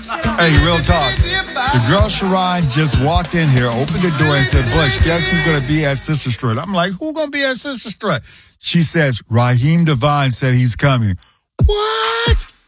Hey, real talk. The girl Sharon just walked in here, opened the door, and said, Bush, guess who's going to be at Sister Strut? I'm like, who going to be at Sister Strut? She says, Raheem Devine said he's coming. What?